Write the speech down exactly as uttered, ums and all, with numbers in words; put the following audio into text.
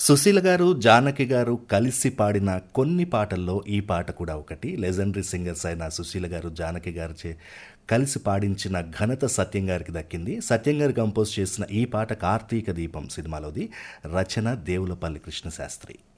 సుశీల గారు, జానకి గారు కలిసి పాడిన కొన్ని పాటల్లో ఈ పాట కూడా ఒకటి. లెజెండరీ సింగర్స్ అయిన సుశీల గారు, జానకి గారిచే కలిసి పాడించిన ఘనత సత్యం గారికి దక్కింది. సత్యం గారు కంపోజ్ చేసిన ఈ పాట 'కార్తీక దీపం' సినిమాలోది. రచన దేవులపల్లి కృష్ణశాస్త్రి.